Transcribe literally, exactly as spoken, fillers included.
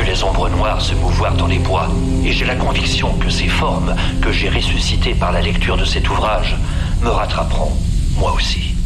les ombres noires se mouvoir dans les bois, et j'ai la conviction que ces formes que j'ai ressuscitées par la lecture de cet ouvrage me rattraperont, moi aussi.